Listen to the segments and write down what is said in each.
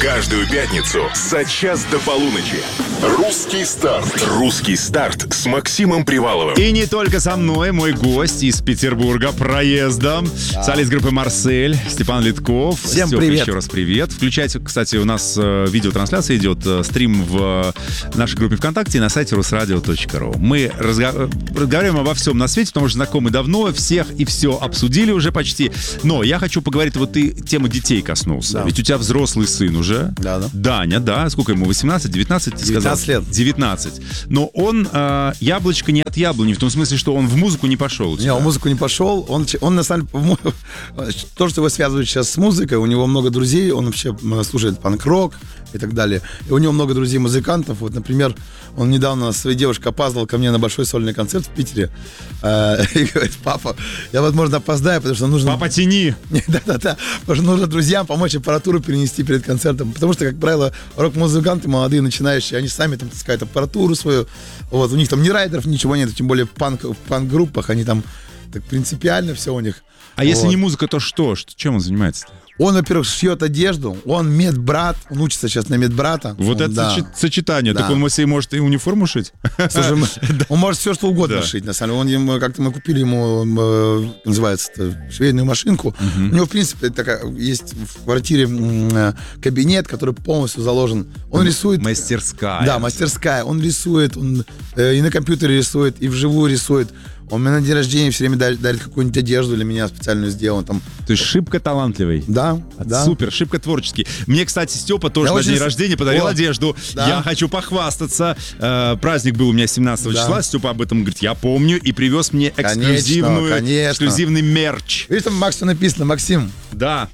Каждую пятницу за час до полуночи. Русский старт. Русский старт с Максимом Приваловым. И не только со мной, мой гость из Петербурга проездом. Солист группы «Марсель» Степан Литков. Всем Степ, привет. еще раз привет. Включайте, кстати, у нас видеотрансляция идет, стрим в нашей группе ВКонтакте и на сайте rusradio.ru. Мы разговариваем обо всем на свете, потому что знакомы давно, всех и все обсудили уже почти. Но я хочу поговорить, вот ты тему детей коснулся. Да. Ведь у тебя взрослый сын уже. Да. Даня, да? Сколько ему? 18, 19, ты сказал? 19 лет. 19. Но он яблочко не от яблони, в том смысле, что он в музыку не пошел. Не, он в музыку не пошел. Он на самом деле, то, что его связывает сейчас с музыкой, у него много друзей, он вообще слушает панк-рок и так далее. И у него много друзей-музыкантов. Вот, например, он недавно со своей девушкой опаздывал ко мне на большой сольный концерт в Питере. И говорит: папа, я, возможно, опоздаю, потому что нужно... Папа, тяни! Да. Потому что нужно друзьям помочь аппаратуру перенести перед концертом. Потому что, как правило, рок-музыканты молодые, начинающие, они сами там таскают аппаратуру свою. Вот, у них там ни райдеров, ничего нет, тем более в панк-группах, они там так принципиально все у них. А если Вот. не музыка, то что? Чем он занимается-то? Он, во-первых, шьет одежду, он медбрат, он учится сейчас на медбрата. Вот Он, это да. сочетание. Да. Так он себе может и униформу шить? Слушай, он может все что угодно Да. шить, на самом деле. Как-то мы купили ему, называется, швейную машинку. У него, в принципе, такая, есть в квартире кабинет, который полностью заложен. Он рисует... Мастерская. Да, мастерская. Он рисует, он и на компьютере рисует, и вживую рисует. Он мне на день рождения все время дарит какую-нибудь одежду для меня специальную сделан. Там. То есть шибко талантливый. Да. Супер, шибко творческий. Мне, кстати, Степа тоже Я на очень день рождения подарил О, одежду. да. Я хочу похвастаться. Праздник был у меня 17 Да. числа. Степа об этом говорит, я помню. И привез мне эксклюзивный мерч. Видишь, там Максу написано: Максим, Да.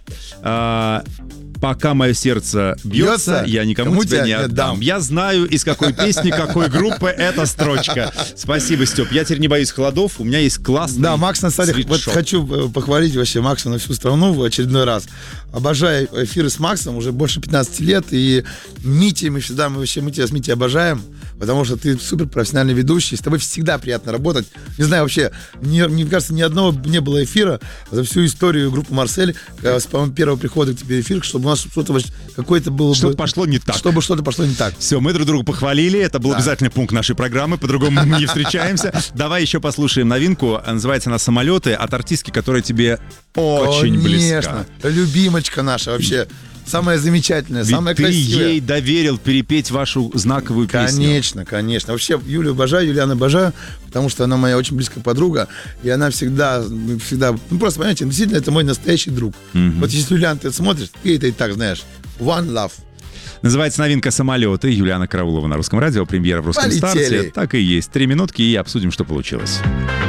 Пока мое сердце бьется, я никому кому тебя тебя не не отдам. отдам. Я знаю, из какой песни, какой группы эта строчка. Спасибо, Степ. Я теперь не боюсь холодов. У меня есть классный Да, Макс, на самом деле, вот свитшот. хочу похвалить вообще Макса на всю страну в очередной раз. Обожаю эфиры с Максом уже больше 15 лет. И Митя, мы тебя с Митей обожаем, потому что ты супер профессиональный ведущий. С тобой всегда приятно работать. Не знаю, вообще, мне кажется, ни одного не было эфира за всю историю группы «Марсель», с, по-моему, первого прихода к тебе эфир, чтобы у нас что-то какое-то было... Что-то пошло не так. Чтобы что-то пошло не так. Все, мы друг друга похвалили. Это был обязательный пункт нашей программы. По-другому мы не встречаемся. Давай еще послушаем новинку. Называется она «Самолеты» от артистки, которая тебе очень близка. Конечно. Любимочка наша вообще. Самая замечательная, Ведь самая ты красивая. ей доверил перепеть вашу знаковую песню. Конечно. Вообще, Юлю обожаю, Юлиану обожаю, потому что она моя очень близкая подруга, и она всегда, ну просто, понимаете, действительно, это мой настоящий друг. Вот если, Юлиан, ты это смотришь, ты это и так знаешь. One love. Называется новинка «Самолеты». Юлиана Караулова на Русском радио. Премьера в Русском Полетели. старте. Так и есть. 3 минутки и обсудим, что получилось.